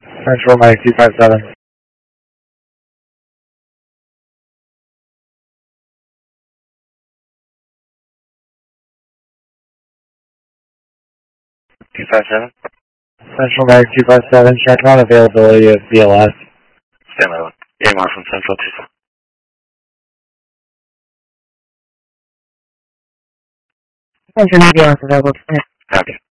Central Mike 257. 257. Central Mike 257, check on availability of BLS. Stand by one. AMR from Central 2. Central BLS available. Copy.